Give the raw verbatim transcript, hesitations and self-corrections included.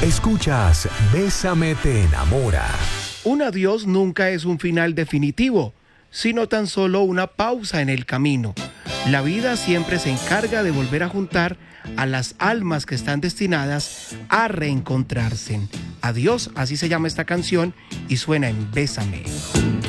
Escuchas Bésame te enamora. Un adiós nunca es un final definitivo, sino tan solo una pausa en el camino. La vida siempre se encarga de volver a juntar a las almas que están destinadas a reencontrarse. Adiós, así se llama esta canción y suena en Bésame.